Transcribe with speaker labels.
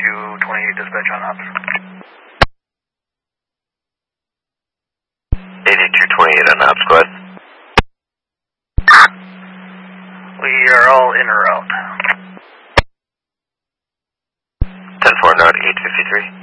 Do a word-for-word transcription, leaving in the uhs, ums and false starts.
Speaker 1: eighty-two twenty-eight dispatch on ops.
Speaker 2: eighty-two twenty-eight on ops, go ahead.
Speaker 1: We are all in or out.
Speaker 2: ten four, not eight fifty-three.